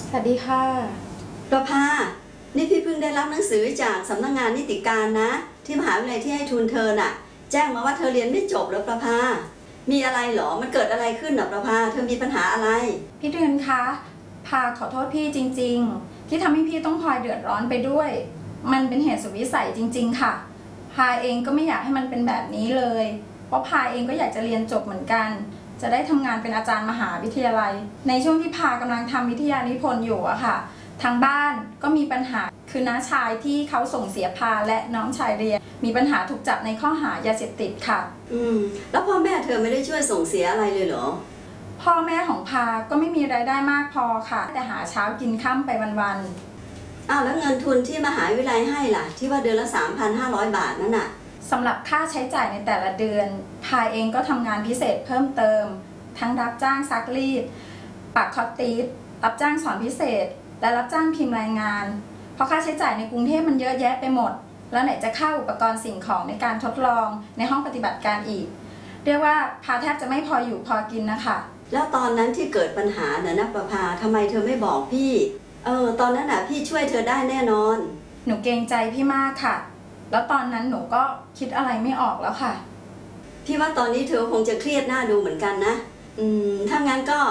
สวัสดีค่ะประภานี่พี่เพิ่งได้รับหนังสือจากสำนักงานนิติการนะที่มหาวิทยาลัยที่ให้ทุนเธอน่ะแจ้งมาว่าเธอเรียนไม่จบแล้วประภามีอะไรหรอมันเกิดอะไรขึ้นหรอประภาเธอมีปัญหาอะไรพี่เดือนคะพาขอโทษพี่จริงๆที่ทำให้พี่ต้องพลอยเดือดร้อนไปด้วยมันเป็นเหตุสุดวิสัยจริงๆค่ะพาเองก็ไม่อยากให้มันเป็นแบบนี้เลยเพราะพาเองก็อยากจะเรียนจบเหมือนกันจะได้ทำงานเป็นอาจารย์มหาวิทยาลัยในช่วงที่พากำลังทำวิทยานิพนธ์อยู่อะค่ะทางบ้านก็มีปัญหาคือน้าชายที่เขาส่งเสียพาและน้องชายเรียนมีปัญหาถูกจับในข้อหายาเสพติดค่ะแล้วพ่อแม่เธอไม่ได้ช่วยส่งเสียอะไรเลยเหรอพ่อแม่ของพาก็ไม่มีรายได้มากพอค่ะแต่หาเช้ากินค่ำไปวันๆแล้วเงินทุนที่มหาวิทยาลัยให้ล่ะที่ว่าเดือนละ 3,500 บาทนั่นน่ะสำหรับค่าใช้จ่ายในแต่ละเดือนพาเองก็ทำงานพิเศษเพิ่มเติมทั้งรับจ้างซักรีดปักคอตตีสรับจ้างสอนพิเศษและรับจ้างพิมพ์รายงานเพราะค่าใช้จ่ายในกรุงเทพมันเยอะแยะไปหมดแล้วไหนจะค่าอุปกรณ์สิ่งของในการทดลองในห้องปฏิบัติการอีกเรียกว่าพาแทบจะไม่พออยู่พอกินนะคะแล้วตอนนั้นที่เกิดปัญหาเนี่ยนะประภาทำไมเธอไม่บอกพี่ตอนนั้นน่ะพี่ช่วยเธอได้แน่นอนหนูเกรงใจพี่มากค่ะแล้วตอนนั้นหนูก็คิดอะไรไม่ออกแล้วค่ะพี่ว่าตอนนี้เธอคงจะเครียดหน้าดูเหมือนกันนะถ้างั้นก็